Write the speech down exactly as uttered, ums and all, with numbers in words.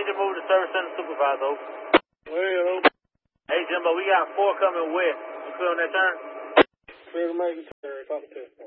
Major move to service center supervisor. Well, hey, Jimbo, we got four coming west. You clear on that turn? clear to make a turn. Talk to